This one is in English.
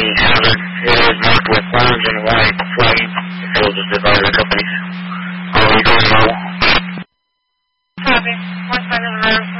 hazard. It is marked with orange and white flames. It will just advise the companies. Are we going low? Copy. One side of the road.